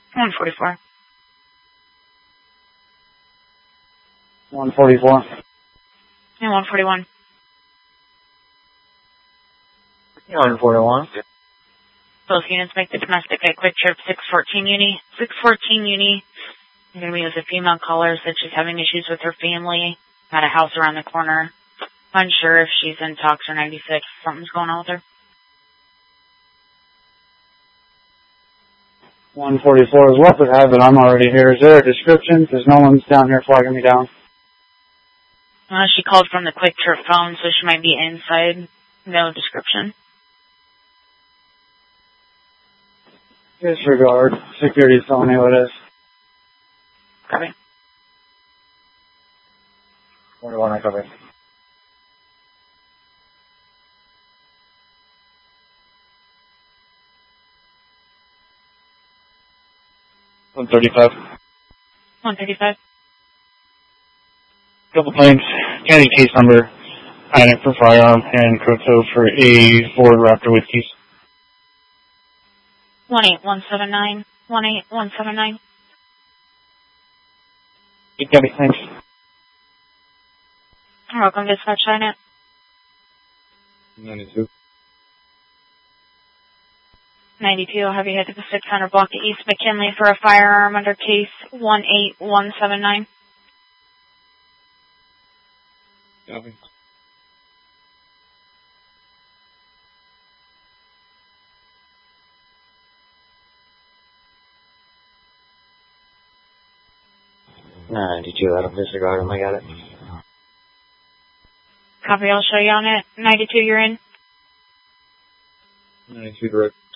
144. 144. And 141. 141. Both units make the domestic at Quick Trip 614 Uni. 614 Uni. I'm going to be with a female caller, said she's having issues with her family at a house around the corner. Unsure if she's in Tox or 96. Something's going on with her. 144 is what would have it. I'm already here. Is there a description? Because no one's down here flagging me down. She called from the Quick Trip phone, so she might be inside. No description. Disregard. Security's telling me what it is. Copy. 41, I copy. $135. 135. Couple claims. County case number. Item for firearm and crypto for a Ford Raptor with keys. 18179. 18179. Good copy, thanks. You're welcome, dispatch line. 92. 92, I'll have you head to the 600 block of East McKinley for a firearm under case 18179. Copy. I don't disregard him, I got it. Copy, I'll show you on it. 92, you're in. 92 direct.